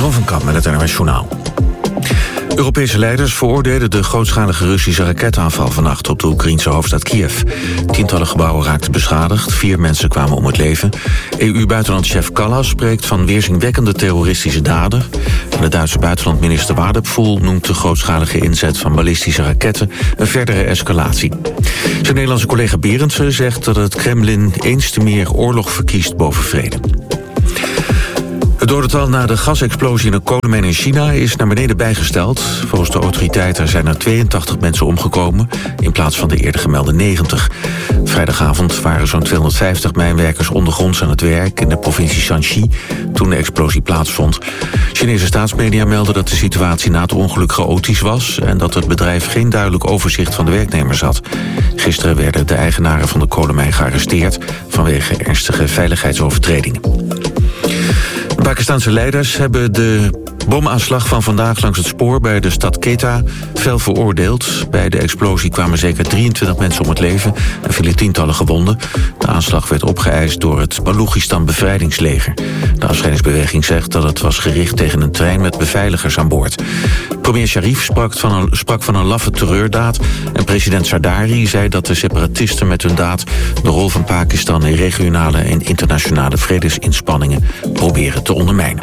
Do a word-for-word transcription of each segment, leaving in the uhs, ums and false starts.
Jeroen van Kamp met het N O S Journaal. Europese leiders veroordelen de grootschalige Russische raketaanval vannacht op de Oekraïense hoofdstad Kiev. Tientallen gebouwen raakten beschadigd, vier mensen kwamen om het leven. E U-buitenlandchef Kallas spreekt van weerzinwekkende terroristische daden. En de Duitse buitenlandminister Wadephul noemt de grootschalige inzet van ballistische raketten een verdere escalatie. Zijn Nederlandse collega Berendsen zegt dat het Kremlin eens te meer oorlog verkiest boven vrede. Het dodental na de gasexplosie in een kolenmijn in China is naar beneden bijgesteld. Volgens de autoriteiten zijn er tweeëntachtig mensen omgekomen, in plaats van de eerder gemelde negentig. Vrijdagavond waren zo'n tweehonderdvijftig mijnwerkers ondergronds aan het werk in de provincie Shanxi toen de explosie plaatsvond. Chinese staatsmedia melden dat de situatie na het ongeluk chaotisch was en dat het bedrijf geen duidelijk overzicht van de werknemers had. Gisteren werden de eigenaren van de kolenmijn gearresteerd vanwege ernstige veiligheidsovertredingen. De Pakistanse leiders hebben de bomaanslag van vandaag langs het spoor bij de stad Quetta fel veroordeeld. Bij de explosie kwamen zeker drieëntwintig mensen om het leven en vielen tientallen gewonden. De aanslag werd opgeëist door het Balochistan Bevrijdingsleger. De afscheidingsbeweging zegt dat het was gericht tegen een trein met beveiligers aan boord. Premier Sharif sprak van een, sprak van een laffe terreurdaad en president Zardari zei dat de separatisten met hun daad de rol van Pakistan in regionale en internationale vredesinspanningen proberen te ondermijnen.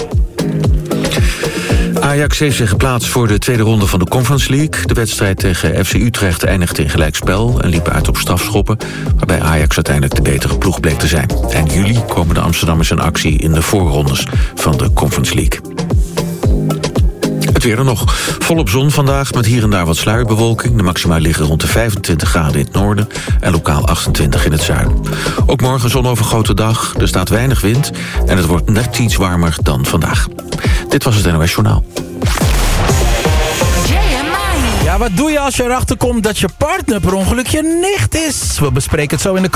Ajax heeft zich geplaatst voor de tweede ronde van de Conference League. De wedstrijd tegen F C Utrecht eindigde in gelijkspel en liep uit op strafschoppen, waarbij Ajax uiteindelijk de betere ploeg bleek te zijn. Eind juli komen de Amsterdammers in actie in de voorrondes van de Conference League. Het weer er nog. Volop zon vandaag met hier en daar wat sluierbewolking. De maxima liggen rond de vijfentwintig graden in het noorden en lokaal achtentwintig in het zuiden. Ook morgen zonovergoten dag. Er staat weinig wind en het wordt net iets warmer dan vandaag. Dit was het N O S Journaal. Ja, wat doe je als je erachter komt dat je partner per ongeluk je nicht is? We bespreken het zo in de